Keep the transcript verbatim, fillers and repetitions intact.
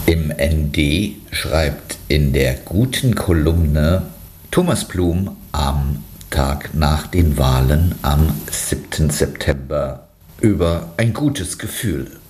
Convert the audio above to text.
Im N D schreibt in der guten Kolumne Thomas Blum am Tag nach den Wahlen am siebten September über ein gutes Gefühl.